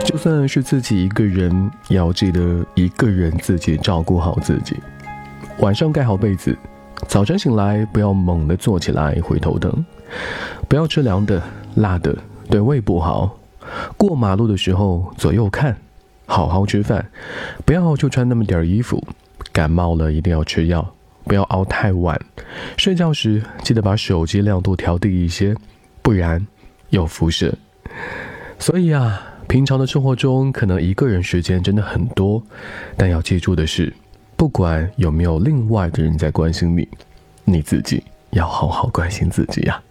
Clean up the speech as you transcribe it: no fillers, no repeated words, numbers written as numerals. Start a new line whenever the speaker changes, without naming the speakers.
就算是自己一个人，也要记得一个人自己照顾好自己。晚上盖好被子，早晨醒来不要猛地坐起来回头等，不要吃凉的辣的，对胃不好。过马路的时候左右看，好好吃饭，不要就穿那么点衣服。感冒了一定要吃药，不要熬太晚。睡觉时记得把手机亮度调低一些，不然有辐射。所以平常的生活中可能一个人时间真的很多，但要记住的是，不管有没有另外的人在关心你，你自己要好好关心自己呀。